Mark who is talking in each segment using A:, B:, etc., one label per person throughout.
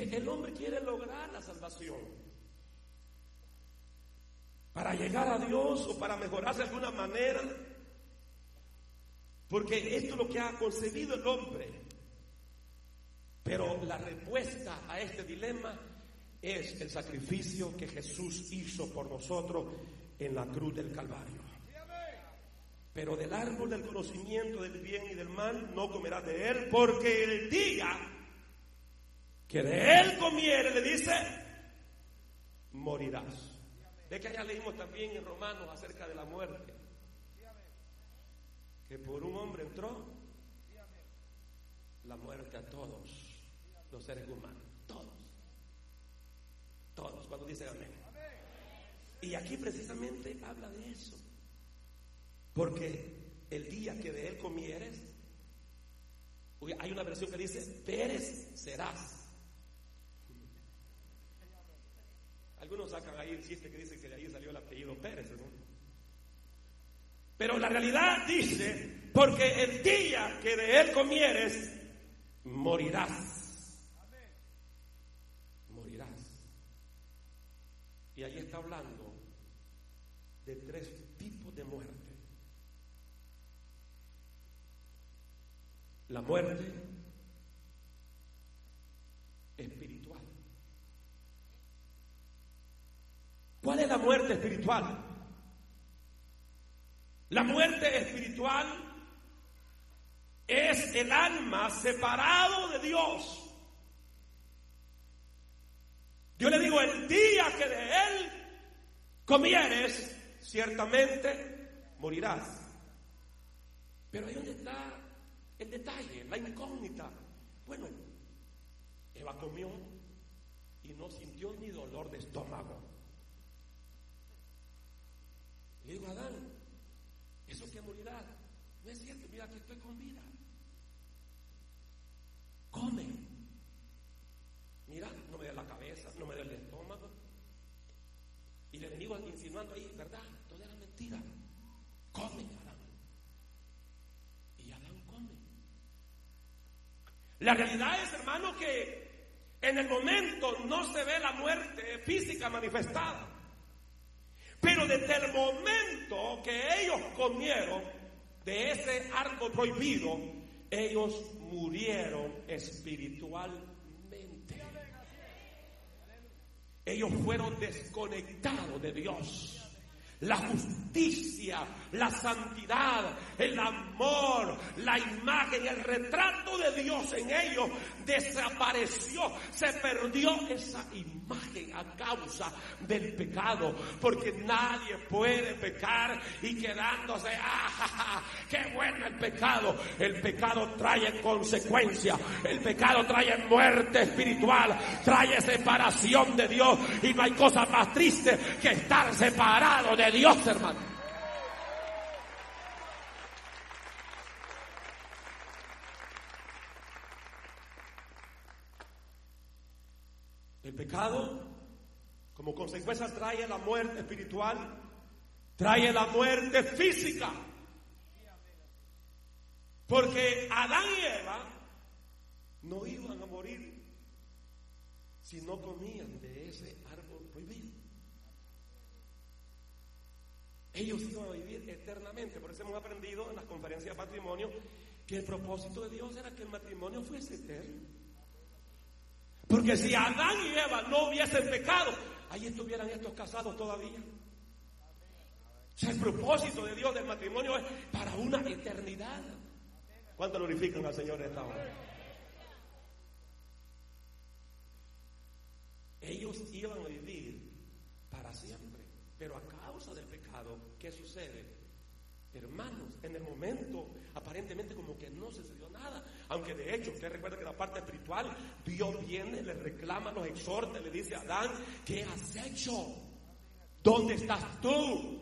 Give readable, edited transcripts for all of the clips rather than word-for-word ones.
A: el hombre quiere lograr la salvación para llegar a Dios o para mejorarse de alguna manera, porque esto es lo que ha concebido el hombre. Pero la respuesta a este dilema es el sacrificio que Jesús hizo por nosotros en la cruz del Calvario. Pero del árbol del conocimiento del bien y del mal no comerás de él, porque el día que de él comiere, le dice, morirás. De que allá leímos también en Romanos acerca de la muerte, que por un hombre entró la muerte a todos los seres humanos, todos, cuando dice amén. Y aquí precisamente habla de eso, porque el día que de él comieres, hay una versión que dice, perecerás. Algunos sacan ahí el chiste que dice que de ahí salió el apellido Pérez, ¿no? Pero la realidad dice, porque el día que de él comieres, morirás. Morirás. Y ahí está hablando de 3 tipos de muerte. La muerte espiritual. ¿Cuál es la muerte espiritual? La muerte espiritual es el alma separado de Dios. Yo le digo, el día que de él comieres, ciertamente morirás. Pero ahí donde está el detalle, la incógnita. Bueno, Eva comió y no sintió ni dolor de estómago. Le digo a Adán, eso que morirá, no es cierto, mira que estoy con vida. Come. Mira, no me da la cabeza, no me da el estómago. Y el enemigo insinuando ahí, ¿verdad? Todo era mentira. Come, Adán. Y Adán come. La realidad es, hermano, que en el momento no se ve la muerte física manifestada. Pero desde el momento que ellos comieron de ese árbol prohibido, ellos murieron espiritualmente. Ellos fueron desconectados de Dios. La justicia, la santidad, el amor, la imagen, el retrato de Dios en ellos desapareció. Se perdió esa imagen a causa del pecado, porque nadie puede pecar y quedándose, qué bueno el pecado. El pecado trae consecuencias, el pecado trae muerte espiritual, trae separación de Dios, y no hay cosa más triste que estar separado de Dios, hermano. El pecado, como consecuencia, trae la muerte espiritual, trae la muerte física. Porque Adán y Eva no iban a morir si no comían de ese árbol prohibido. Ellos iban a vivir eternamente. Por eso hemos aprendido en las conferencias de matrimonio que el propósito de Dios era que el matrimonio fuese eterno. Porque si Adán y Eva no hubiesen pecado, ahí estuvieran estos casados todavía. O sea, el propósito de Dios del matrimonio es para una eternidad. ¿Cuánto glorifican al Señor en esta hora? Ellos iban a vivir para siempre, pero a causa del pecado, ¿qué sucede? Hermanos, en el momento aparentemente como que no sucedió nada, aunque de hecho usted recuerda que la parte espiritual, Dios viene, le reclama, los exhorta, le dice a Adán, ¿qué has hecho? ¿Dónde estás tú?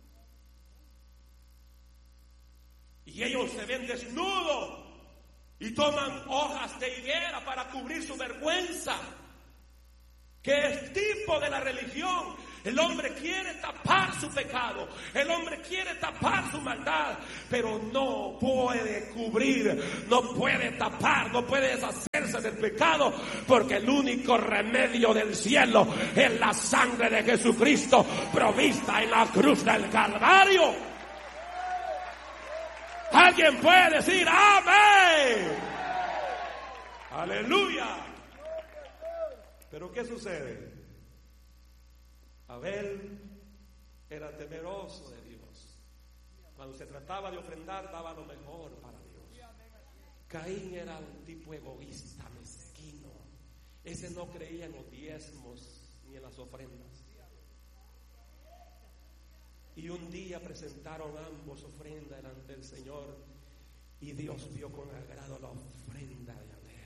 A: Y ellos se ven desnudos y toman hojas de higuera para cubrir su vergüenza, que es tipo de la religión El hombre quiere tapar su pecado, el hombre quiere tapar su maldad, pero no puede cubrir, no puede tapar, no puede deshacerse del pecado, porque el único remedio del cielo es la sangre de Jesucristo provista en la cruz del Calvario. ¿Alguien puede decir amén? Aleluya. Pero ¿qué sucede? Abel era temeroso de Dios. Cuando se trataba de ofrendar, daba lo mejor para Dios. Caín era un tipo egoísta, mezquino. Ese no creía en los diezmos ni en las ofrendas. Y un día presentaron ambos ofrenda delante del Señor, y Dios vio con agrado la ofrenda de Abel,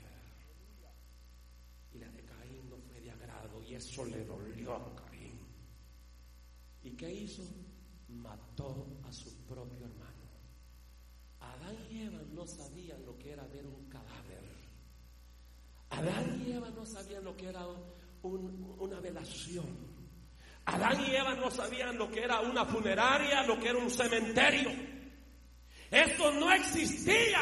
A: y la de Caín no fue de agrado, y eso le dolió a Caín. ¿Y qué hizo? Mató a su propio hermano. Adán y Eva no sabían lo que era ver un cadáver. Adán y Eva no sabían lo que era una velación. Adán y Eva no sabían lo que era una funeraria, lo que era un cementerio. Esto no existía.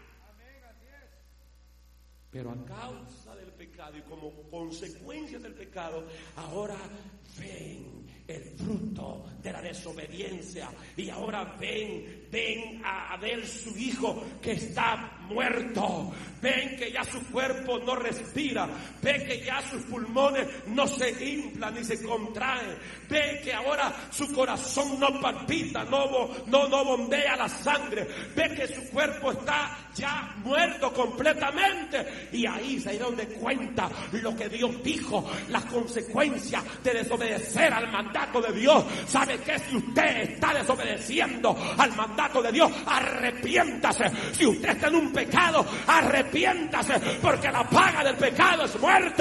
A: Pero a causa del pecado y como consecuencia del pecado, ahora ven el fruto de la desobediencia, y ahora ven a ver su hijo que está muerto, ven que ya su cuerpo no respira, ven que ya sus pulmones no se inflan ni se contraen, ven que ahora su corazón no palpita, no bombea la sangre, ven que su cuerpo está ya muerto completamente, y ahí se dieron de cuenta lo que Dios dijo, las consecuencias de desobedecer al mandato de Dios. ¿Sabe qué? Si usted está desobedeciendo al mandato de Dios, arrepiéntase. Si usted está en un pecado, arrepiéntase, porque la paga del pecado es muerte.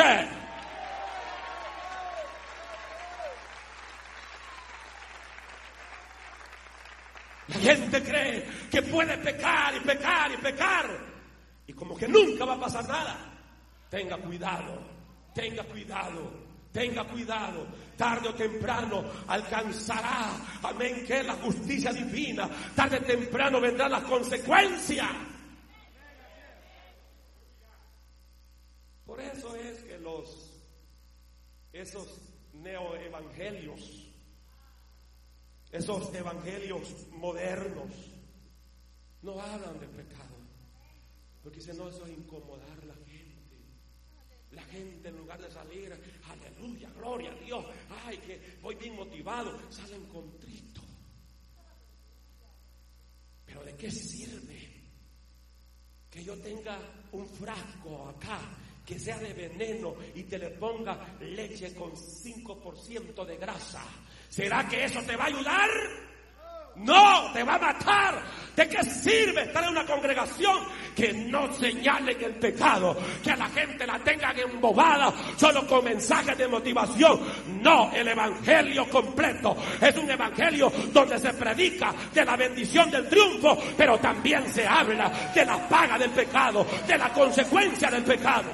A: La gente cree que puede pecar y pecar y pecar, y como que nunca va a pasar nada. Tenga cuidado, tenga cuidado, tenga cuidado. Tarde o temprano alcanzará, amén, que es la justicia divina. Tarde o temprano vendrán las consecuencias. Por eso es que esos neoevangelios, esos evangelios modernos, no hablan del pecado, porque dicen, no, eso es incomodar a la gente. La gente, en lugar de salir, aleluya, gloria a Dios, ay, que voy bien motivado, salen contritos. Pero ¿de qué sirve que yo tenga un frasco acá que sea de veneno y te le ponga leche con 5% de grasa? ¿Será que eso te va a ayudar? No, te va a matar. ¿De qué sirve estar en una congregación que no señalen el pecado, que a la gente la tengan embobada solo con mensajes de motivación? No, el evangelio completo es un evangelio donde se predica de la bendición del triunfo, pero también se habla de la paga del pecado, de la consecuencia del pecado.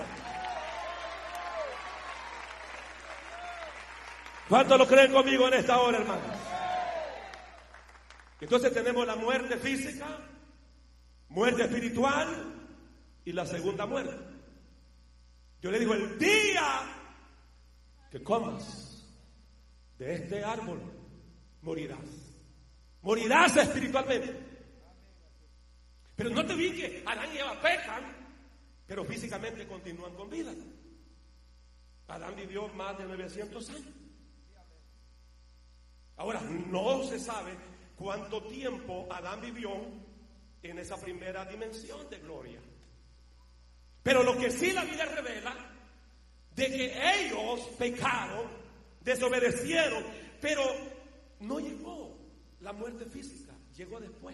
A: ¿Cuántos lo creen conmigo en esta hora, hermanos? Entonces tenemos la muerte física, muerte espiritual y la segunda muerte. Yo le digo, el día que comas de este árbol, morirás. Morirás espiritualmente. Pero no te vi que Adán y Eva pecan, pero físicamente continúan con vida. Adán vivió más de 900 años. Ahora, no se sabe cuánto tiempo Adán vivió en esa primera dimensión de gloria. Pero lo que sí la Biblia revela, de que ellos pecaron, desobedecieron, pero no llegó la muerte física, llegó después.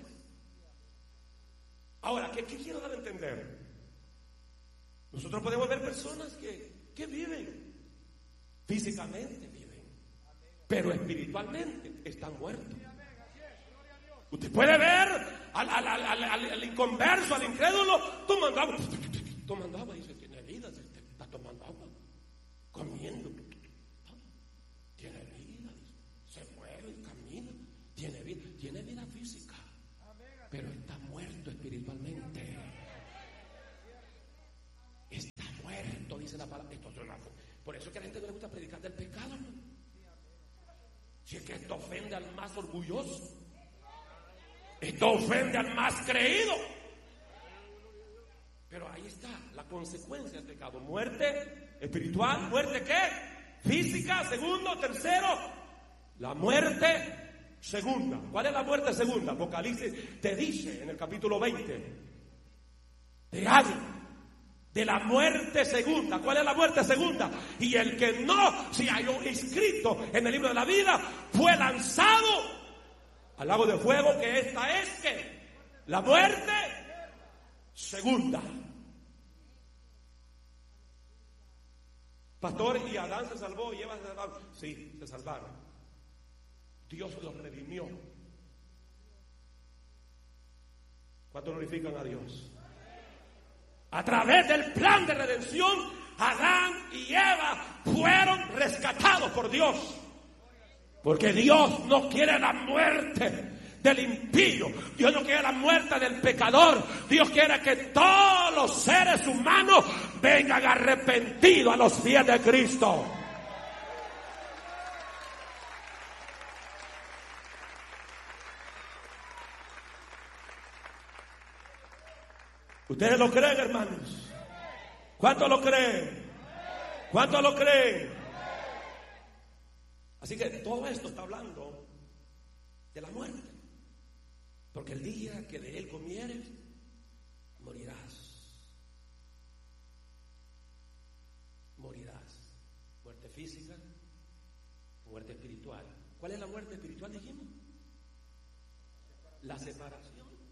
A: Ahora, ¿qué quiero dar a entender? Nosotros podemos ver personas que viven, físicamente viven, pero espiritualmente están muertos. Usted puede ver al inconverso, al incrédulo, tomando agua, dice, tiene vida, está tomando agua, comiendo, tiene vida, dice la palabra. Esto es una... Por eso es que a la gente no le gusta predicar del pecado, hermano. Si es que esto ofende al más orgulloso, esto ofende al más creído. Pero ahí está la consecuencia del pecado: muerte espiritual, muerte ¿qué? Física, segundo, tercero, la muerte segunda. ¿Cuál es la muerte segunda? Apocalipsis te dice en el capítulo 20, te habla de la muerte segunda. ¿Cuál es la muerte segunda? Y el que no se halló inscrito en el libro de la vida fue lanzado al lago de fuego, que esta es que la muerte segunda. Pastor, ¿y Adán se salvó y Eva se salvaron? Sí, se salvaron. Dios los redimió. ¿Cuánto glorifican a Dios? A través del plan de redención, Adán y Eva fueron rescatados por Dios. Porque Dios no quiere la muerte del impío. Dios no quiere la muerte del pecador. Dios quiere que todos los seres humanos vengan arrepentidos a los pies de Cristo. ¿Ustedes lo creen, hermanos? ¿Cuántos lo creen? ¿Cuántos lo creen? Así que todo esto está hablando de la muerte. Porque el día que de él comieres, morirás. Morirás. Muerte física, muerte espiritual. ¿Cuál es la muerte espiritual, dijimos? La separación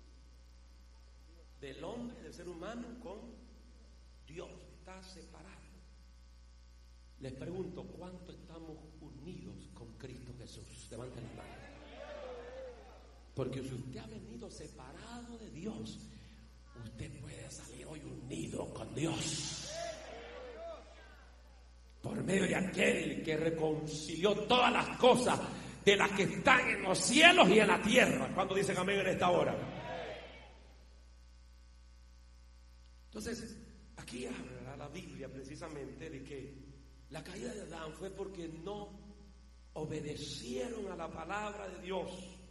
A: del hombre, del ser humano con Dios. Está separado. Les pregunto, ¿cuánto estamos unidos con Cristo Jesús? Levanten la mano. Porque si usted ha venido separado de Dios, usted puede salir hoy unido con Dios. Por medio de aquel que reconcilió todas las cosas, de las que están en los cielos y en la tierra. ¿Cuántos dicen amén en esta hora? Entonces, aquí habla la Biblia precisamente de que la caída de Adán fue porque no obedecieron a la palabra de Dios.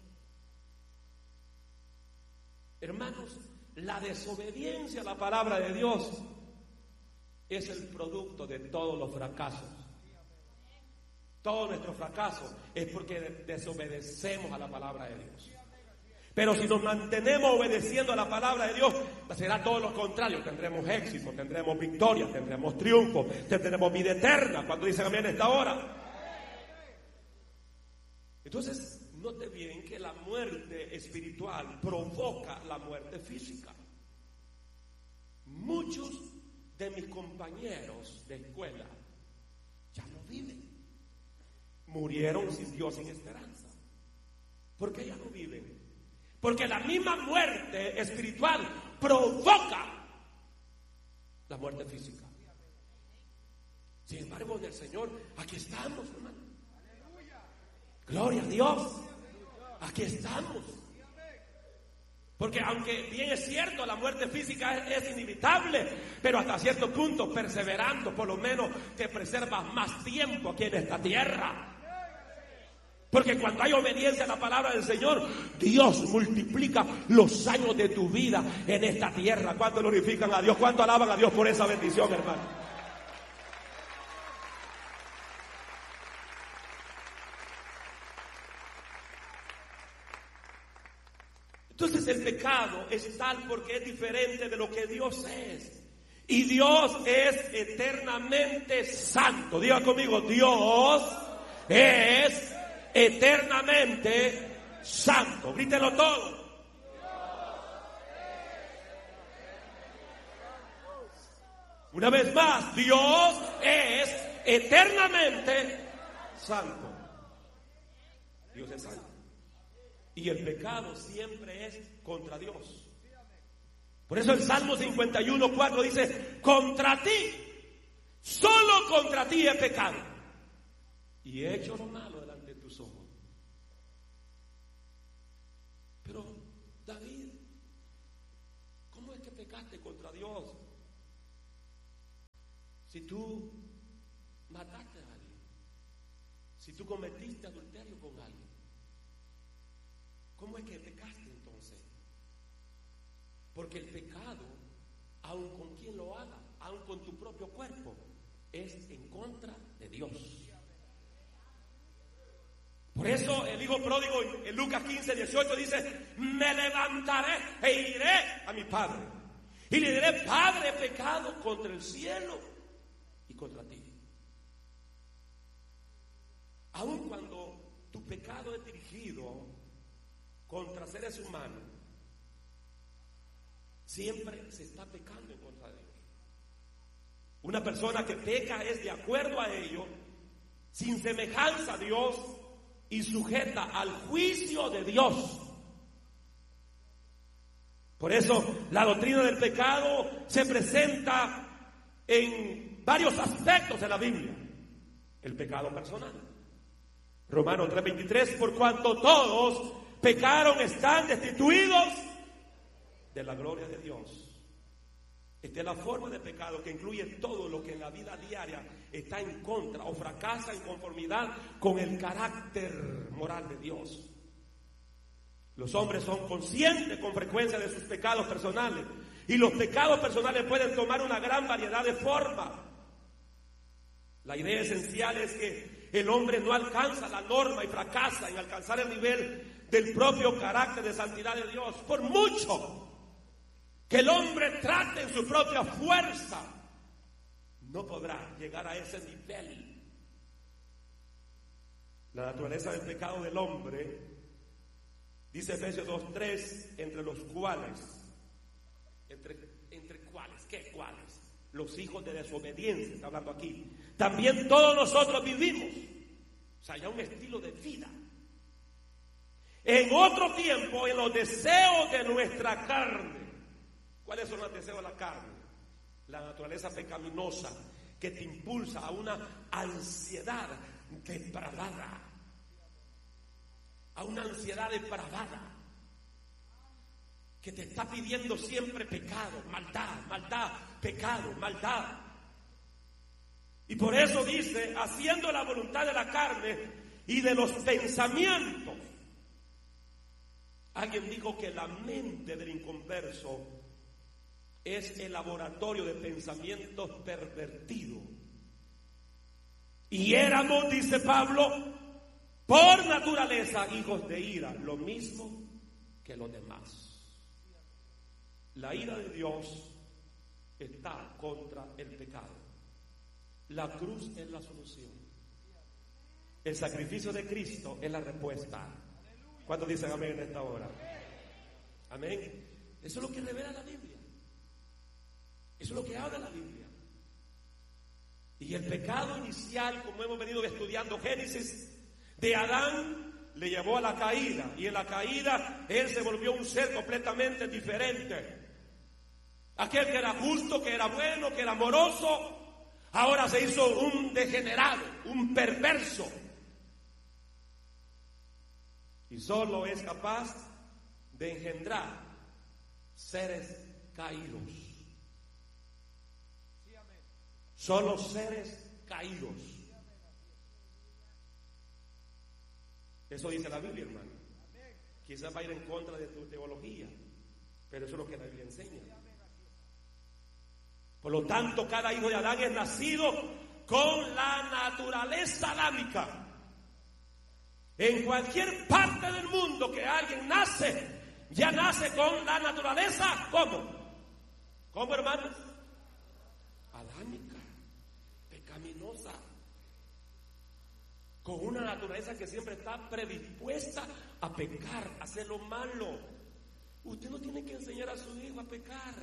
A: Hermanos, la desobediencia a la palabra de Dios es el producto de todos los fracasos. Todo nuestro fracaso es porque desobedecemos a la palabra de Dios. Pero si nos mantenemos obedeciendo a la palabra de Dios, será todo lo contrario. Tendremos éxito, tendremos victoria, tendremos triunfo, tendremos vida eterna. Cuando dicen amén en esta hora. Entonces, note bien que la muerte espiritual provoca la muerte física. Muchos de mis compañeros de escuela ya no viven. Murieron sin Dios, sin esperanza. ¿Por qué ya no viven? Porque la misma muerte espiritual provoca la muerte física. Sin embargo, en el Señor, aquí estamos, hermano. Gloria a Dios. Aquí estamos. Porque aunque bien es cierto, la muerte física es inevitable, pero hasta cierto punto, perseverando, por lo menos te preservas más tiempo aquí en esta tierra. Porque cuando hay obediencia a la palabra del Señor, Dios multiplica los años de tu vida en esta tierra. ¿Cuánto glorifican a Dios? ¿Cuánto alaban a Dios por esa bendición, hermano? Entonces el pecado es tal porque es diferente de lo que Dios es. Y Dios es eternamente santo. Diga conmigo, Dios es eternamente santo. Grítelo todo. Una vez más, Dios es eternamente santo. Dios es santo. Y el pecado siempre es contra Dios. Por eso el Salmo 51:4 dice: contra ti, solo contra ti he pecado y he hecho lo malo delante de tus ojos. Pero David, ¿cómo es que pecaste contra Dios? Si tú mataste a alguien, si tú cometiste adulterio con alguien, ¿cómo es que pecaste entonces? Porque el pecado, aun con quien lo haga, aun con tu propio cuerpo, es en contra de Dios. Por eso el hijo pródigo en Lucas 15:18 dice: me levantaré e iré a mi padre y le diré: Padre, he pecado contra el cielo y contra ti. Aun cuando tu pecado es dirigido contra seres humanos, siempre se está pecando en contra de Dios. Una persona que peca es de acuerdo a ello, sin semejanza a Dios y sujeta al juicio de Dios. Por eso la doctrina del pecado se presenta en varios aspectos de la Biblia. El pecado personal. Romanos 3:23: por cuanto todos pecaron, están destituidos de la gloria de Dios. Esta es la forma de pecado que incluye todo lo que en la vida diaria está en contra o fracasa en conformidad con el carácter moral de Dios. Los hombres son conscientes con frecuencia de sus pecados personales, y los pecados personales pueden tomar una gran variedad de formas. La idea esencial es que el hombre no alcanza la norma y fracasa en alcanzar el nivel del propio carácter de santidad de Dios. Por mucho que el hombre trate en su propia fuerza, no podrá llegar a ese nivel. La naturaleza del pecado del hombre, dice Efesios 2:3, entre los cuales, entre cuáles, ¿qué cuáles? Los hijos de desobediencia, está hablando aquí. También todos nosotros vivimos, o sea, ya un estilo de vida, en otro tiempo, en los deseos de nuestra carne. ¿Cuáles son los deseos de la carne? La naturaleza pecaminosa que te impulsa a una ansiedad depravada. A una ansiedad depravada que te está pidiendo siempre pecado, maldad, maldad, pecado, maldad. Y por eso dice: haciendo la voluntad de la carne y de los pensamientos. Alguien dijo que la mente del inconverso es el laboratorio de pensamientos pervertidos. Y éramos, dice Pablo, por naturaleza hijos de ira, lo mismo que los demás. La ira de Dios está contra el pecado. La cruz es la solución. El sacrificio de Cristo es la respuesta. ¿Cuántos dicen amén en esta hora? Amén. Eso es lo que revela la Biblia. Eso es lo que habla la Biblia. Y el pecado inicial, como hemos venido estudiando Génesis, de Adán le llevó a la caída. Y en la caída él se volvió un ser completamente diferente. Aquel que era justo, que era bueno, que era amoroso, ahora se hizo un degenerado, un perverso. Y solo es capaz de engendrar seres caídos. Solo seres caídos. Eso dice la Biblia, hermano. Quizás va a ir en contra de tu teología, pero eso es lo que la Biblia enseña. Por lo tanto, cada hijo de Adán es nacido con la naturaleza adámica. En cualquier parte del mundo que alguien nace, ya nace con la naturaleza, ¿cómo? ¿Cómo, hermanos? Adámica, pecaminosa, con una naturaleza que siempre está predispuesta a pecar, a hacer lo malo. Usted no tiene que enseñar a su hijo a pecar,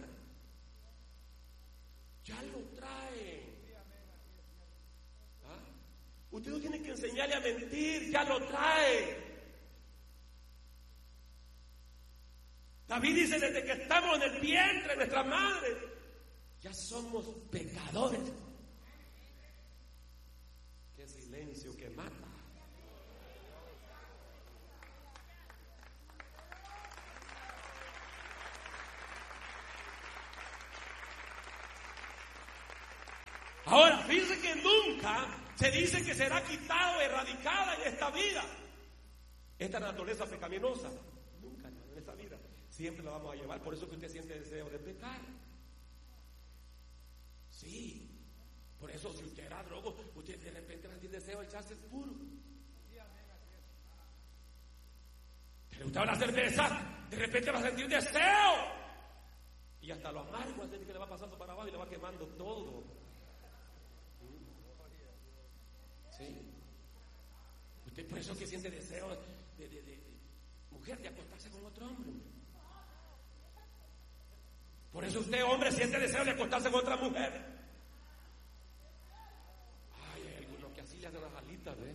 A: ya lo trae. Usted no tiene que enseñarle a mentir, ya lo trae. David dice: desde que estamos en el vientre de nuestra madre, ya somos pecadores. Qué silencio que mata. Ahora, fíjense que nunca se dice que será quitada o erradicada en esta vida esta naturaleza pecaminosa. Nunca en esta vida. Siempre la vamos a llevar. Por eso que usted siente deseo de pecar. Sí. Por eso si usted era drogo, usted de repente va a sentir deseo de echarse el puro. Pero usted va a cerveza, de repente va a sentir deseo. Y hasta lo amargo, así que le va pasando para abajo y le va quemando todo. Sí. Usted por eso que siente deseo de mujer, de acostarse con otro hombre. Por eso usted, hombre, siente deseo de acostarse con otra mujer. Ay, hay algunos que así le hacen las alitas, ¿ves?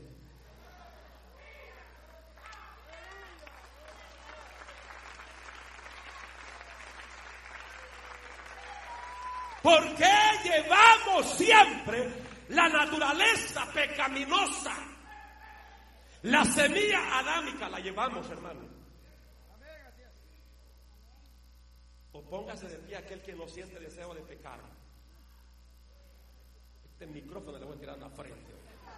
A: ¿Por qué llevamos siempre la naturaleza pecaminosa? La semilla adámica la llevamos, hermano. O póngase de pie aquel que no siente deseo de pecar. Este micrófono le voy a tirar a la frente.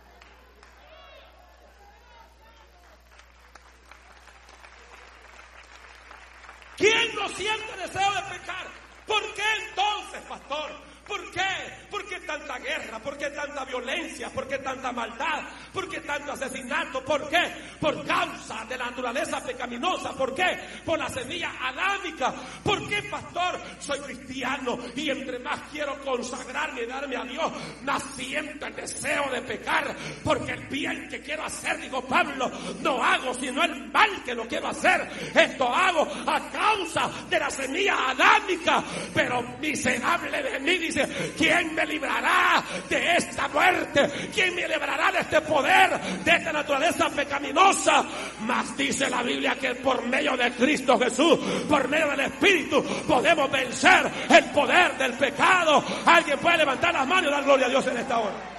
A: ¿Quién no siente deseo de pecar? ¿Por qué entonces, pastor? ¿Por qué? ¿Por qué tanta guerra? ¿Por qué tanta violencia? ¿Por qué tanta maldad? ¿Por qué tanto asesinato? ¿Por qué? Por causa de la naturaleza pecaminosa. ¿Por qué? Por la semilla adámica. ¿Por qué, pastor? Soy cristiano y entre más quiero consagrarme y darme a Dios, más siento el deseo de pecar. Porque el bien que quiero hacer, dijo Pablo, no hago sino el mal que lo quiero hacer. Esto hago a causa de la semilla adámica. Pero miserable de mí, dice, ¿quién me librará de esta muerte? ¿Quién me librará de este poder, de esta naturaleza pecaminosa? Mas dice la Biblia que por medio de Cristo Jesús, por medio del Espíritu, podemos vencer el poder del pecado. Alguien puede levantar las manos y dar gloria a Dios en esta hora.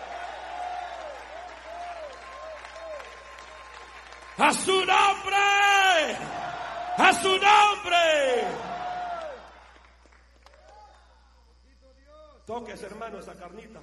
A: ¡A su nombre! ¡A su nombre! Toques, hermano, esa carnita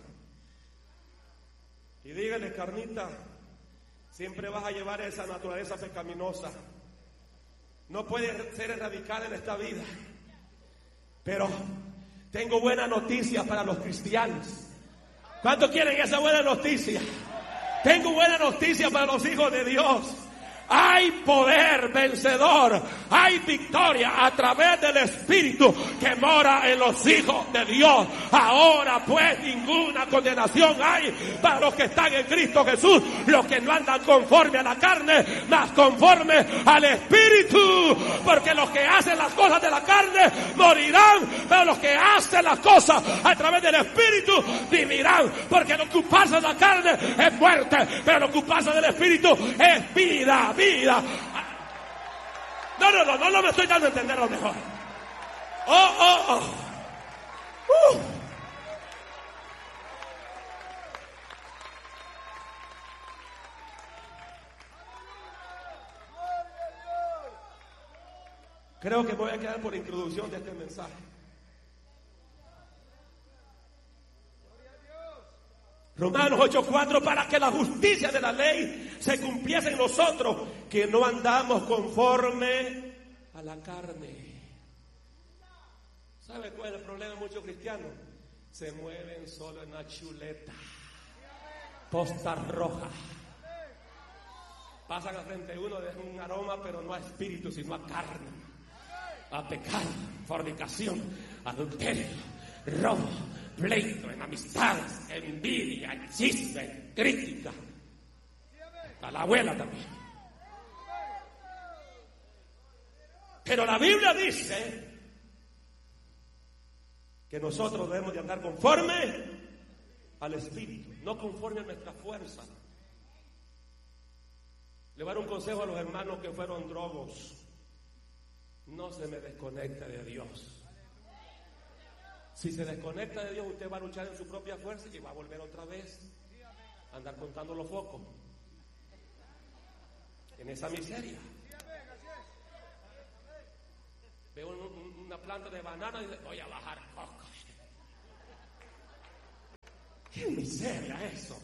A: y dígale: carnita, siempre vas a llevar esa naturaleza pecaminosa. No puede ser erradicada en esta vida. Pero tengo buena noticia para los cristianos. ¿Cuántos quieren esa buena noticia? Tengo buena noticia para los hijos de Dios. Hay poder vencedor, hay victoria a través del Espíritu que mora en los hijos de Dios. Ahora pues ninguna condenación hay para los que están en Cristo Jesús, los que no andan conforme a la carne, mas conforme al Espíritu. Porque los que hacen las cosas de la carne morirán, pero los que hacen las cosas a través del Espíritu vivirán. Porque el ocuparse de la carne es muerte, pero el ocuparse del Espíritu es vida. No me estoy dando a entender lo mejor. Creo que voy a quedar por introducción de este mensaje. Romanos 8:4, para que la justicia de la ley se cumpliese en nosotros, que no andamos conforme a la carne. ¿Sabe cuál es el problema de muchos cristianos? Se mueven solo en la chuleta, posta roja. Pasan al frente de uno de un aroma, pero no a espíritu, sino a carne, a pecado, fornicación, adulterio, robo, pleito, enemistades, envidia, chisme, crítica. A la abuela también. Pero la Biblia dice que nosotros debemos de andar conforme al Espíritu, no conforme a nuestra fuerza. Le voy a dar un consejo a los hermanos que fueron drogos: no se me desconecte de Dios. Si se desconecta de Dios, usted va a luchar en su propia fuerza y va a volver otra vez a andar contando los focos en esa miseria. Veo una planta de banana y dice: voy a bajar coco. ¡Qué miseria eso!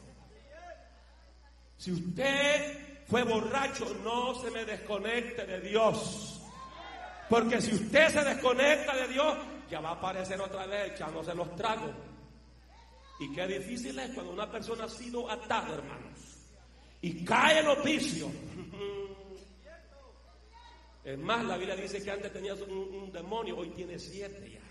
A: Si usted fue borracho, no se me desconecte de Dios. Porque si usted se desconecta de Dios, ya va a aparecer otra vez echándose los tragos. Y qué difícil es cuando una persona ha sido atada, hermanos, y cae en los vicios. Es más, la Biblia dice que antes tenías un demonio, hoy tiene 7 ya.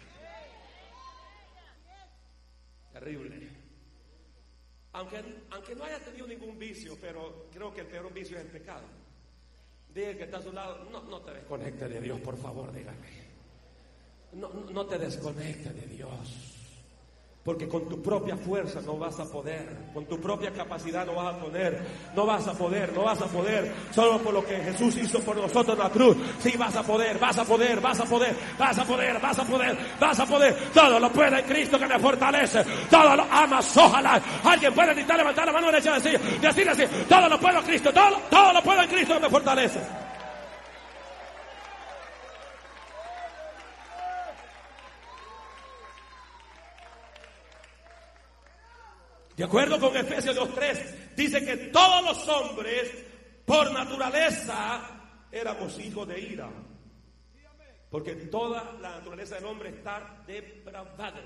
A: Terrible. Aunque no haya tenido ningún vicio, pero creo que el peor vicio es el pecado. Diga que está a su lado, no te desconectes de Dios, por favor, dígame. No te desconectes de Dios. Porque con tu propia fuerza no vas a poder, con tu propia capacidad no vas a poder, no vas a poder. Solo por lo que Jesús hizo por nosotros en la cruz. Sí, vas a poder. Todo lo puede en Cristo que me fortalece. Todo lo amas, ojalá. Alguien puede gritar, levantar la mano derecha y decir así: todo lo puedo en Cristo, todo lo puedo en Cristo que me fortalece. De acuerdo con Efesios 2:3, dice que todos los hombres, por naturaleza, éramos hijos de ira. Porque toda la naturaleza del hombre está depravada.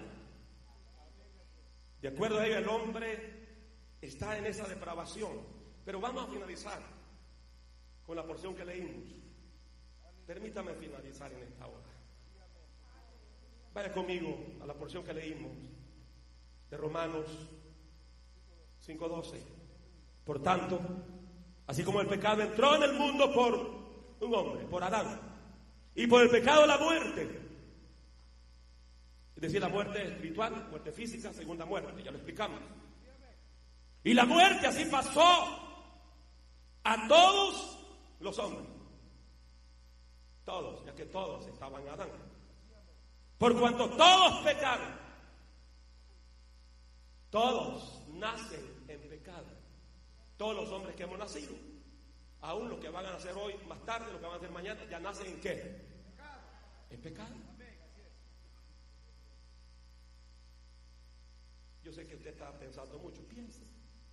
A: De acuerdo a ello, el hombre está en esa depravación. Pero vamos a finalizar con la porción que leímos. Permítame finalizar en esta hora. Vaya conmigo a la porción que leímos de Romanos 5:12. Por tanto, así como el pecado entró en el mundo por un hombre, por Adán, y por el pecado la muerte, es decir, la muerte espiritual, muerte física, segunda muerte, ya lo explicamos. Y la muerte así pasó a todos los hombres, todos, ya que todos estaban en Adán. Por cuanto todos pecaron, todos nacen en pecado. Todos los hombres que hemos nacido, aún los que van a nacer hoy, más tarde, los que van a nacer mañana, ya nacen ¿en qué? En pecado. Yo sé que usted está pensando mucho. Piensa.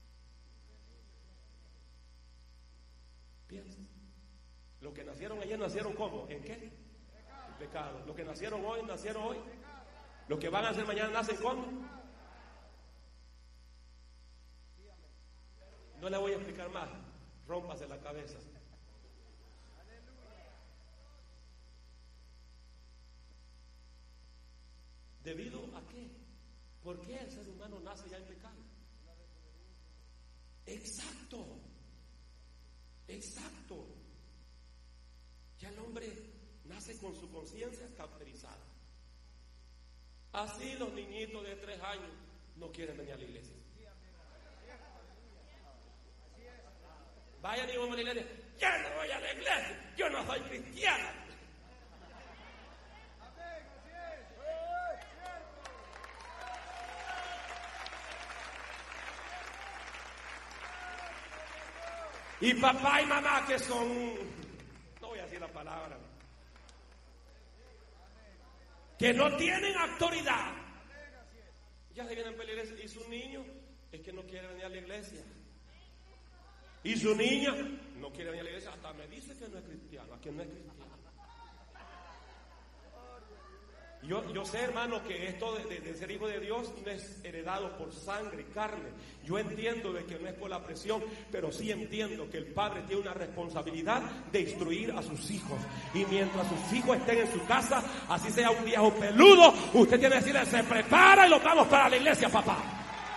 A: Los que nacieron ayer nacieron ¿cómo? ¿En qué? En pecado. Los que nacieron hoy nacieron hoy. Los que van a nacer mañana nacen ¿cómo? No le voy a explicar más. Rómpase la cabeza. ¿Debido a qué? ¿Por qué el ser humano nace ya en pecado? Exacto. Ya el hombre nace con su conciencia cauterizada. Así los niñitos de 3 años no quieren venir a la iglesia. Vayan y vamos a la iglesia. Ya no voy a la iglesia, yo no soy cristiana. Y papá y mamá que son, no voy a decir la palabra, que no tienen autoridad, ya se vienen para la iglesia. Y su niño es que no quiere venir a la iglesia. Y su niña no quiere venir a la iglesia, hasta me dice que no es cristiana, que no es cristiana. Yo sé, hermano, que esto de ser hijo de Dios no es heredado por sangre y carne. Yo entiendo de que no es por la presión, pero sí entiendo que el padre tiene una responsabilidad de instruir a sus hijos. Y mientras sus hijos estén en su casa, así sea un viejo peludo, usted tiene que decirle: se prepara y lo vamos para la iglesia, papá.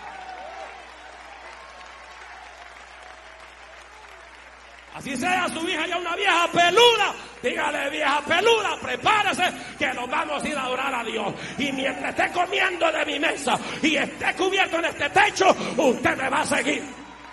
A: Así sea su hija ya una vieja peluda, dígale: vieja peluda, prepárese que nos vamos a ir a adorar a Dios. Y mientras esté comiendo de mi mesa y esté cubierto en este techo, usted me va a seguir.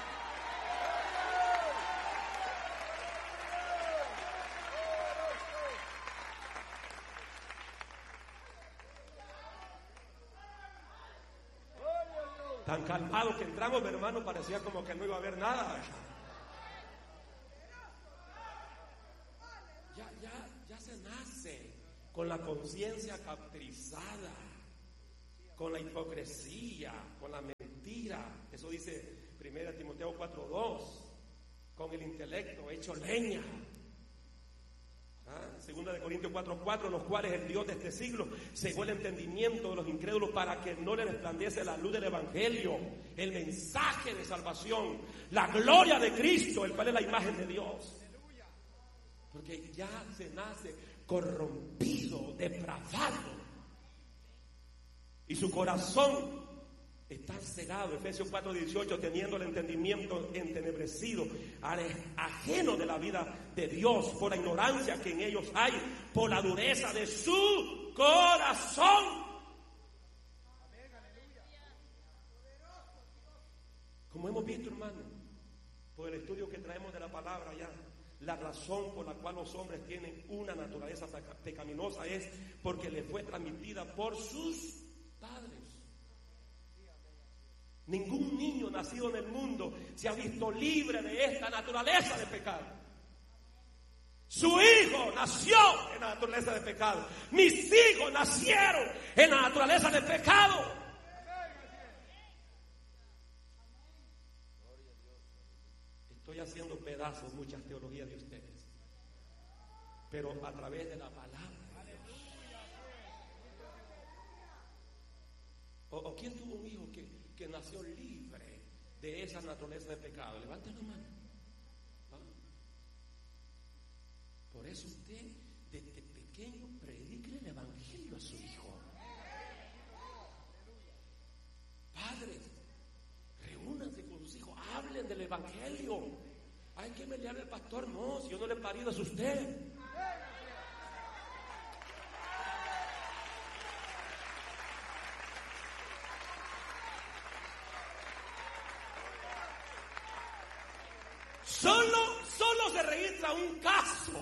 A: Tan calmado que entramos, mi hermano, parecía como que no iba a haber nada. Ya se nace con la conciencia cauterizada, con la hipocresía, con la mentira. eso dice 1 Timoteo 4:2, con el intelecto hecho leña. 2 Corintios 4:4, los cuales el Dios de este siglo cegó el entendimiento de los incrédulos para que no les resplandece la luz del Evangelio, el mensaje de salvación, la gloria de Cristo, el cual es la imagen de Dios. Porque ya se nace corrompido, depravado, y su corazón está cegado. Efesios 4:18, teniendo el entendimiento entenebrecido, ajeno de la vida de Dios, por la ignorancia que en ellos hay, por la dureza de su corazón. Como hemos visto, hermano, por el estudio que traemos de la palabra ya, la razón por la cual los hombres tienen una naturaleza pecaminosa es porque les fue transmitida por sus padres. Ningún niño nacido en el mundo se ha visto libre de esta naturaleza de pecado. Su hijo nació en la naturaleza de pecado. Mis hijos nacieron en la naturaleza de pecado. Estoy haciendo pedazos muchas teologías de ustedes, pero a través de la palabra de Dios. ¿O quién tuvo un hijo que nació libre de esa naturaleza de pecado? Levanten la mano. Por eso usted desde pequeño predique el Evangelio a su hijo. Padres, reúnanse con sus hijos, hablen del Evangelio. Hay que pelearle al pastor, no, si yo no le he parido, es usted. Solo se registra un caso.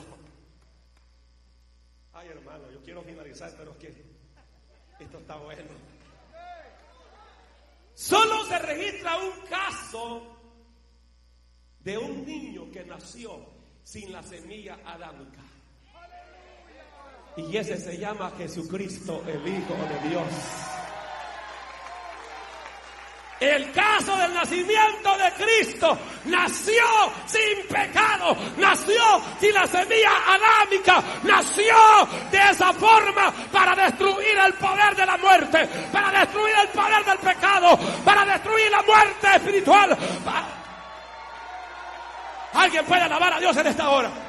A: Ay, hermano, yo quiero finalizar, pero es que esto está bueno. Solo se registra un caso de un niño que nació sin la semilla adámica. Y ese se llama Jesucristo, el Hijo de Dios. El caso del nacimiento de Cristo, nació sin pecado, nació sin la semilla adámica, nació de esa forma para destruir el poder de la muerte, para destruir el poder del pecado, para destruir la muerte espiritual. ¿Alguien puede alabar a Dios en esta hora?